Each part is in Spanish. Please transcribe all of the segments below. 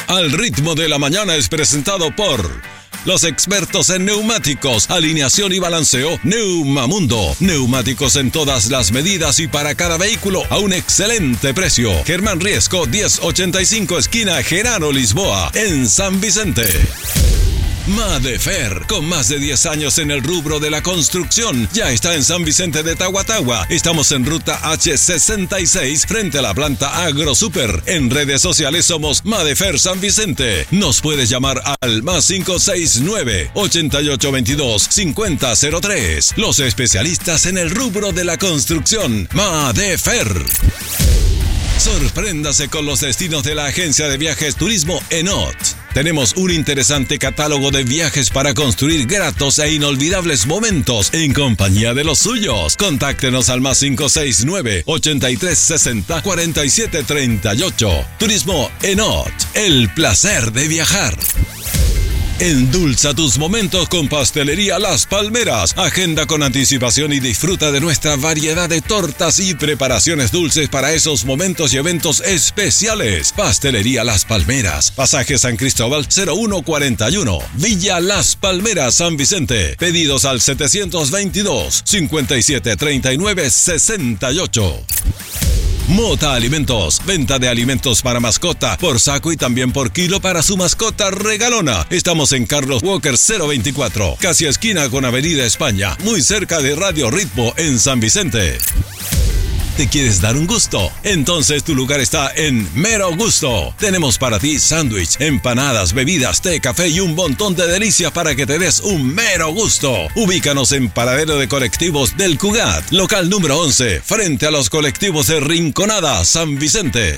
Al ritmo de la mañana es presentado por los expertos en neumáticos, alineación y balanceo Neumamundo. Neumáticos en todas las medidas y para cada vehículo a un excelente precio. Germán Riesco 1085 esquina Genaro Lisboa en San Vicente. Madefer, con más de 10 años en el rubro de la construcción, ya está en San Vicente de Tahuatahua. Estamos en ruta H66 frente a la planta AgroSuper. En redes sociales somos Madefer San Vicente. Nos puedes llamar al +569 8822 5003. Los especialistas en el rubro de la construcción, Madefer. Sorpréndase con los destinos de la agencia de viajes Turismo Enot. Tenemos un interesante catálogo de viajes para construir gratos e inolvidables momentos en compañía de los suyos. Contáctenos al +569 8360 4738. Turismo Enot, el placer de viajar. Endulza tus momentos con Pastelería Las Palmeras. Agenda con anticipación y disfruta de nuestra variedad de tortas y preparaciones dulces para esos momentos y eventos especiales. Pastelería Las Palmeras, Pasaje San Cristóbal 0141, Villa Las Palmeras, San Vicente. Pedidos al 722 57 39 68. Mota Alimentos, venta de alimentos para mascota, por saco y también por kilo para su mascota regalona. Estamos en Carlos Walker 024, casi esquina con Avenida España, muy cerca de Radio Ritmo en San Vicente. ¿Te quieres dar un gusto? Entonces tu lugar está en Mero Gusto. Tenemos para ti sándwich, empanadas, bebidas, té, café y un montón de delicias para que te des un mero gusto. Ubícanos en Paradero de Colectivos del Cugat, local número 11, frente a los colectivos de Rinconada, San Vicente.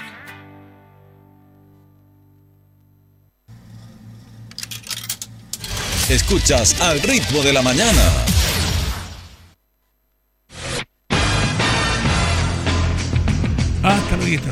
Escuchas Al Ritmo de la Mañana. Hasta luego.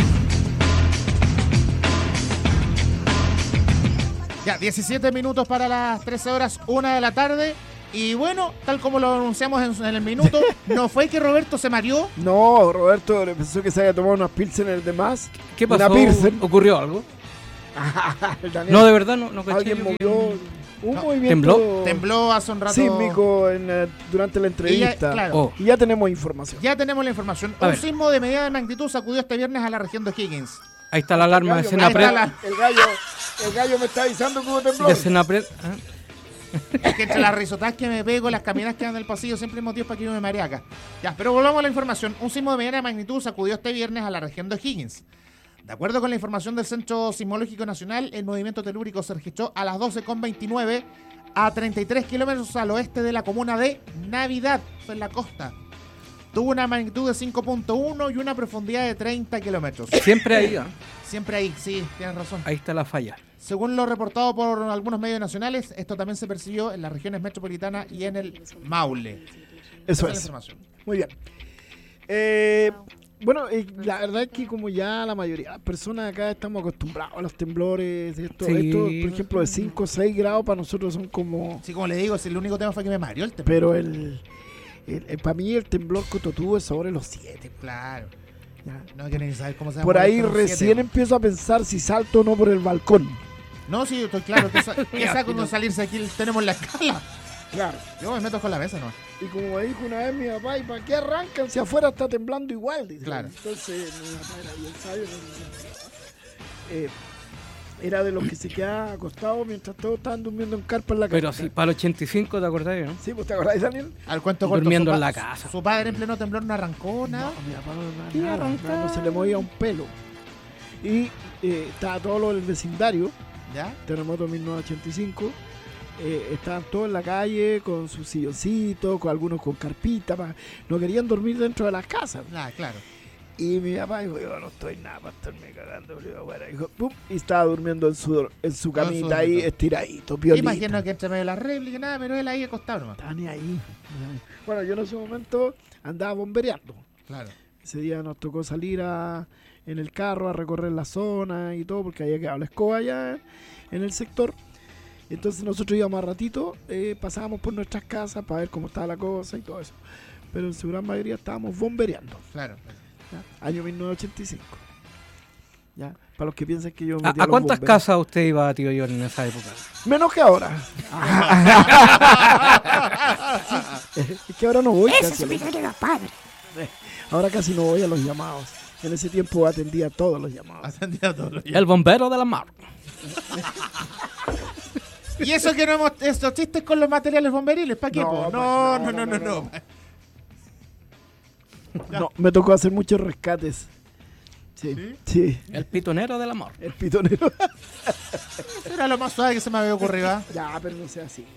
Ya, 17 minutos para las 13 horas, 1 de la tarde. Y bueno, tal como lo anunciamos en el minuto, ¿no fue que Roberto se mareó? No, Roberto le pensó que se había tomado unas pilsener de más. ¿Qué pasó? Una pilsen. ¿Ocurrió algo? Daniel, No, de verdad, no caché. alguien movió un movimiento Tembló hace un rato. sísmico durante la entrevista. Claro. Y ya tenemos información. Ya tenemos la información. A Un ver. sismo de mediana magnitud sacudió este viernes a la región de Higgins. Ahí está la alarma de Ahí Senapred. está el gallo me está avisando que hubo temblor. De Senapred. Es que entre las risotadas que me pego, las caminadas que dan del pasillo, siempre hay motivos para que yo me maree acá. Ya, pero volvamos a la información. Un sismo de mediana magnitud sacudió este viernes a la región de Higgins. De acuerdo con la información del Centro Sismológico Nacional, el movimiento telúrico se registró a las 12:29 a 33 kilómetros al oeste de la comuna de Navidad, en la costa. Tuvo una magnitud de 5.1 y una profundidad de 30 kilómetros. Siempre ahí, ¿eh? Siempre ahí, sí, tienes razón. Ahí está la falla. Según lo reportado por algunos medios nacionales, esto también se percibió en las regiones metropolitanas y en el Maule. Eso Esa la es. información. Muy bien. Bueno, la verdad es que como ya la mayoría de las personas acá estamos acostumbrados a los temblores, esto, Sí. por ejemplo, de 5 o 6 grados para nosotros son como... Sí, como le digo, si el único tema fue que me mareó el temblor. Pero para mí el temblor cototudo es sobre los 7. Claro. Ya. No quieren ni saber cómo se llama. Por ahí recién empiezo a pensar si salto o no por el balcón. No, sí, estoy claro. ¿Qué saco con salirse aquí? Tenemos la escala. Claro. Yo me meto con la mesa, ¿no? Y como me dijo una vez mi papá, ¿y para qué arrancan si afuera está temblando igual? Dice. Claro. Entonces mi papá era bien sabio. Era de los que se quedaba acostado mientras todos estaban durmiendo en carpa en la casa. Pero sí, para el 85, ¿te acordás, no? Sí, pues ¿te acordás, Daniel? Al cuento corto. Durmiendo su en pa- la casa. Su padre en pleno temblor no arrancó nada. No, mi papá Y no, arrancaba. no se le movía un pelo. Y estaba todo lo del vecindario, ¿Ya? terremoto 1985. Estaban todos en la calle con sus silloncitos, con algunos con carpita. No querían dormir dentro de las casas. Ah, claro. Y mi papá dijo, yo no estoy nada para estarme cagando. Dijo, pum, y estaba durmiendo en su camita ahí, dormitorio. estiradito, piolita. Imagino que entre medio de la réplica, nada, pero él ahí acostado nomás. Estaba ni ahí. Bueno, yo en ese momento andaba bombereando. Claro. Ese día nos tocó salir en el carro a recorrer la zona y todo, porque había quedado la escoba allá en el sector. Entonces nosotros íbamos a ratito, pasábamos por nuestras casas para ver cómo estaba la cosa y todo eso. Pero en su gran mayoría estábamos bombereando. Claro. ¿Ya? Año 1985. Ya, para los que piensan que yo metí ¿A los cuántas bomberos. casas usted iba, tío John, en esa época? Menos que ahora. Es que ahora no voy casi. Ahora casi no voy a los llamados. En ese tiempo atendía todos los llamados. Atendía a todos los El bombero de la mar. Y eso que no hemos... Estos chistes con los materiales bomberiles, ¿para qué? No, po? pues, No. No, me tocó hacer muchos rescates. Sí. El pitonero del amor. El pitonero. Era lo más suave que se me había ocurrido. ¿Ah? Ya, pero no sea así.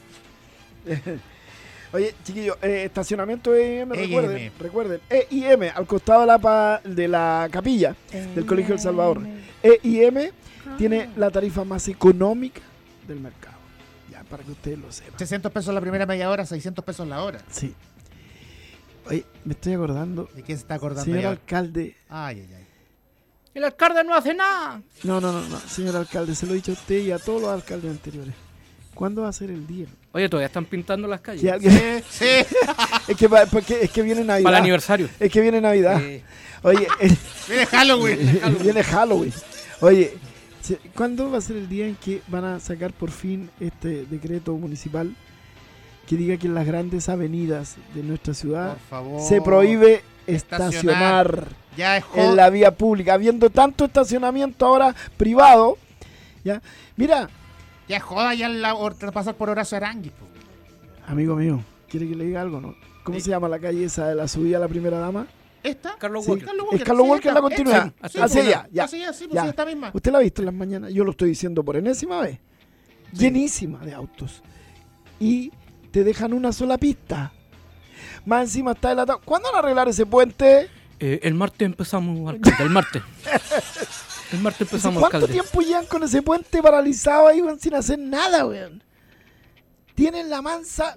Oye, chiquillos, estacionamiento EIM, recuerden. EIM, al costado de la capilla del Colegio El Salvador. EIM tiene la tarifa más económica del mercado. Ya, para que ustedes lo sepan. 600 pesos la primera media hora, 600 pesos la hora. Sí. Oye, me estoy acordando. ¿De quién se está acordando? Señor ya? alcalde. Ay. El alcalde no hace nada. No. Señor alcalde, se lo he dicho a usted y a todos los alcaldes anteriores. ¿Cuándo va a ser el día? Oye, todavía están pintando las calles. Que alguien- Sí. es que viene Navidad. Para el aniversario. Es que viene Navidad. Sí. Oye, Viene Halloween. viene Halloween. Oye, ¿cuándo va a ser el día en que van a sacar por fin este decreto municipal que diga que en las grandes avenidas de nuestra ciudad Por favor. se prohíbe Estacionar. estacionar Ya es en la vía pública, habiendo tanto estacionamiento ahora privado? ¿Ya? Mira, Ya joda ya pasar por Horacio Aranguis. Po. amigo mío, ¿quiere que le diga algo, no? ¿Cómo se llama la calle esa de la subida a la primera dama? ¿Esta? Carlos Sí, Walker. es Carlos Walker esta, la continuidad. esta. Sí, Hacia pues, allá, ya. Sí, pues Ya. sí, esta misma. ¿Usted la ha visto en las mañanas? Yo lo estoy diciendo por enésima vez. Llenísima de autos. Y te dejan una sola pista. Más encima está delatado. ¿Cuándo van a arreglar ese puente? El martes empezamos, alcalde. El martes empezamos, ¿Cuánto alcalde. tiempo llevan con ese puente paralizado ahí, weón, sin hacer nada, weón? Tienen la mansa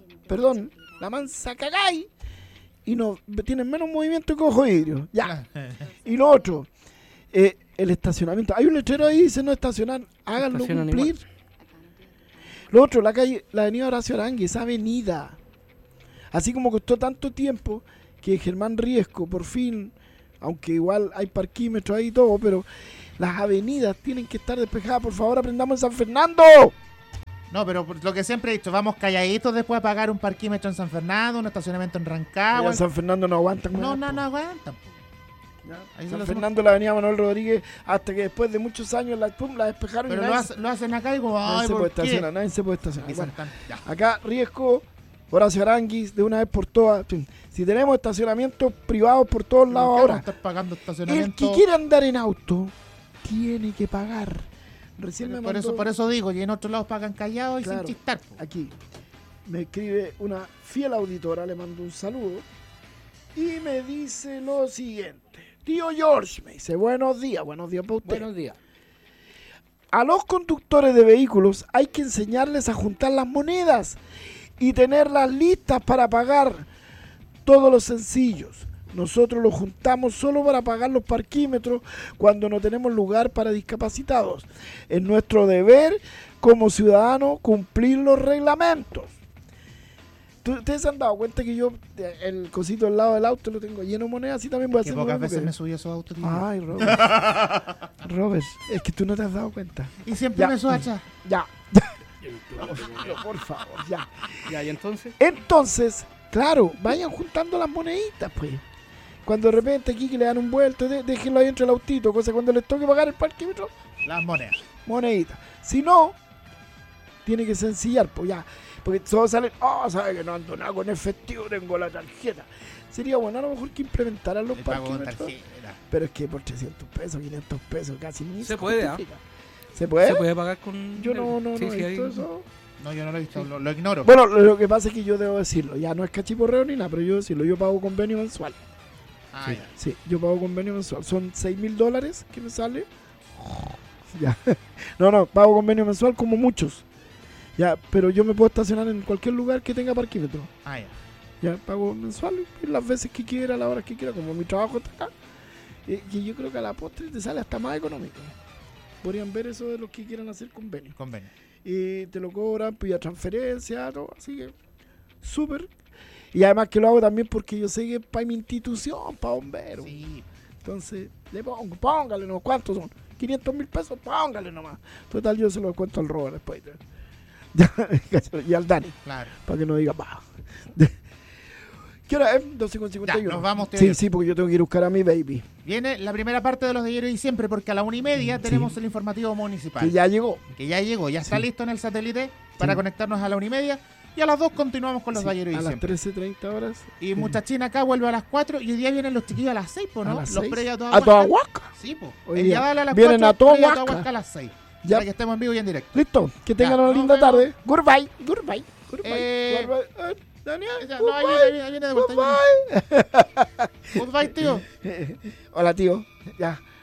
cagay. Y no tienen menos movimiento que ojo de vidrio. Ya. Y lo otro, el estacionamiento. Hay un letrero ahí, dice no estacionar. Háganlo Estacionan cumplir. Lo otro, la avenida Horacio Aranguis, esa avenida. Así como costó tanto tiempo que Germán Riesco, por fin, aunque igual hay parquímetros ahí y todo, pero las avenidas tienen que estar despejadas. Por favor, aprendamos en San Fernando. No, pero lo que siempre he dicho, vamos calladitos después a pagar un parquímetro en San Fernando, un estacionamiento en Allá Rancagua. en San Fernando no aguantan. No weón. aguantan. Po. Ya. Ahí se San lo Fernando, la avenida Manuel Rodríguez, hasta que después de muchos años la despejaron. Pero y lo hacen acá y como, nadie ay, se puede ¿por qué? estacionar, nadie se puede estacionar. Y Bueno, ya. acá Riesco, Horacio Aranguis, de una vez por todas. Si tenemos estacionamientos privados por todos lados ¿Por qué ahora, vamos a estar pagando el estacionamiento? que quiere andar en auto tiene que pagar. Recién me mandó Por eso digo, y en otros lados pagan callados y Claro. sin chistar. Po. aquí. Me escribe una fiel auditora, le mando un saludo y me dice lo siguiente. Tío George, me dice, buenos días para usted. Buenos días. A los conductores de vehículos hay que enseñarles a juntar las monedas y tenerlas listas para pagar todos los sencillos. Nosotros los juntamos solo para pagar los parquímetros cuando no tenemos lugar para discapacitados. Es nuestro deber como ciudadanos cumplir los reglamentos. ¿Ustedes se han dado cuenta que yo el cosito al lado del auto lo tengo lleno de monedas? Así también voy a Que hacer lo pocas mismo veces que- me subí a esos autos. tío. Ay, Robert. Robert, es que tú no te has dado cuenta. Y siempre Ya. me subo atrás. Ya. Por favor, ya. Ya, ¿y entonces? Entonces, claro, vayan juntando las moneditas, pues. Cuando de repente aquí que le dan un vuelto, déjenlo ahí entre el autito, cosa cuando les toque pagar el parquímetro, Las monedas. moneditas. Si no, tiene que sencillar, pues ya. Porque todos salen, ¿sabe que no ando nada con efectivo? Tengo la tarjeta. Sería bueno a lo mejor que implementaran los Le pago con parquímetros. tarjeta. Pero es que por 300 pesos, 500 pesos, casi ni Se puede, justifica. ¿Se puede? ¿Se puede pagar con...? Yo no Sí, he sí, visto hay- eso. No, yo no lo he visto, lo ignoro. Bueno, lo que pasa es que yo debo decirlo, ya no es cachiporreo ni nada, pero yo decirlo, yo pago convenio mensual. Ah, ya. Sí, yo pago convenio mensual. Son $6,000 que me sale. Ya. No, pago convenio mensual como muchos. Ya, pero yo me puedo estacionar en cualquier lugar que tenga parquímetro. Ah, ya. Ya, pago mensual las veces que quiera, a las horas que quiera, como mi trabajo está acá. Y yo creo que a la postre te sale hasta más económico. Podrían ver eso de los que quieran hacer convenio. Convenio. Y te lo cobran, pilla transferencia, todo, así que súper. Y además que lo hago también porque yo sé que es para mi institución, para bomberos. Sí. Entonces, Le pongo, póngale nomás. ¿Cuántos son? 500.000 pesos, póngale nomás. Total, yo se lo cuento al Robert después. Y al Dani. Claro. Para que no diga, pa. ¿Qué hora es? 12:51. Ya, nos vamos, tío. Sí, porque yo tengo que ir a buscar a mi baby. Viene la primera parte de los de Diario de Diciembre, porque a la 1:30 tenemos el informativo municipal. Que ya llegó. Ya está Sí. listo en el satélite para Sí. conectarnos a la 1:30. Y a las 2 continuamos con los de Diario de A las Diciembre. 13:30 horas. Y Muchachina acá vuelve a las 4 y hoy día vienen los chiquillos a las 6, A ¿no? las Los 6. previos a toda A toda Huasca. Sí, pues. Hoy El día día dale a las vienen 4, a toda previo Huasca. a las 6. Ya. Para que estemos en vivo y en directo. Listo. Que tengan Ya, una nos linda vemos. tarde. Goodbye. Goodbye. Goodbye. Eh, Goodbye. Daniel. Ya, no, ahí viene de vuelta. Goodbye. Goodbye, tío. Hola, tío. Ya.